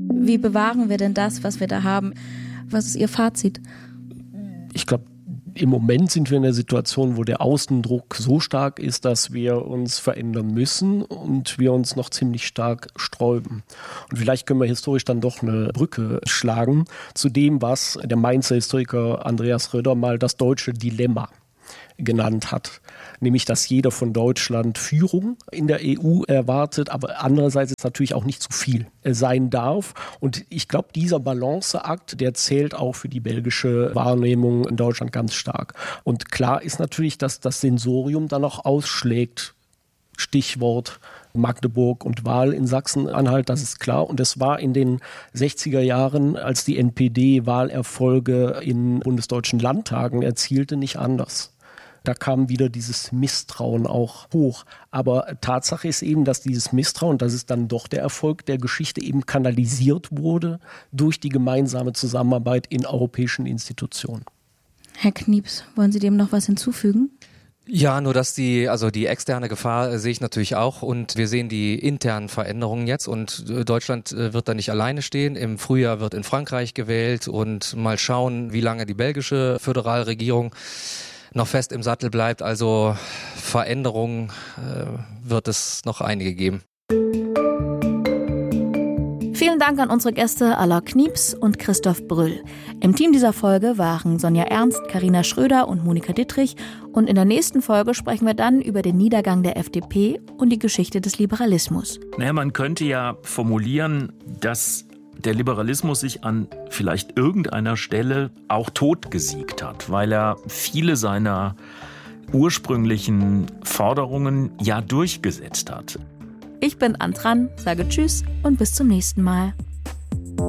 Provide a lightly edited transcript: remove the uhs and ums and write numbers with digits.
Wie bewahren wir denn das, was wir da haben? Was ist Ihr Fazit? Ich glaube, im Moment sind wir in der Situation, wo der Außendruck so stark ist, dass wir uns verändern müssen und wir uns noch ziemlich stark sträuben. Und vielleicht können wir historisch dann doch eine Brücke schlagen zu dem, was der Mainzer Historiker Andreas Röder mal das deutsche Dilemma genannt hat. Nämlich, dass jeder von Deutschland Führung in der EU erwartet, aber andererseits ist natürlich auch nicht zu viel sein darf. Und ich glaube, dieser Balanceakt, der zählt auch für die belgische Wahrnehmung in Deutschland ganz stark. Und klar ist natürlich, dass das Sensorium dann auch ausschlägt. Stichwort Magdeburg und Wahl in Sachsen-Anhalt, das ist klar. Und es war in den 60er Jahren, als die NPD Wahlerfolge in bundesdeutschen Landtagen erzielte, nicht anders. Da kam wieder dieses Misstrauen auch hoch. Aber Tatsache ist eben, dass dieses Misstrauen, das ist dann doch der Erfolg der Geschichte, eben kanalisiert wurde durch die gemeinsame Zusammenarbeit in europäischen Institutionen. Herr Knieps, wollen Sie dem noch was hinzufügen? Ja, nur dass die externe Gefahr sehe ich natürlich auch und wir sehen die internen Veränderungen jetzt und Deutschland wird da nicht alleine stehen. Im Frühjahr wird in Frankreich gewählt und mal schauen, wie lange die belgische Föderalregierung noch fest im Sattel bleibt. Also Veränderungen wird es noch einige geben. Vielen Dank an unsere Gäste Alain Knieps und Christoph Brüll. Im Team dieser Folge waren Sonja Ernst, Carina Schröder und Monika Dittrich. Und in der nächsten Folge sprechen wir dann über den Niedergang der FDP und die Geschichte des Liberalismus. Naja, man könnte ja formulieren, dass der Liberalismus sich an vielleicht irgendeiner Stelle auch totgesiegt hat, weil er viele seiner ursprünglichen Forderungen ja durchgesetzt hat. Ich bin Antran, sage Tschüss und bis zum nächsten Mal.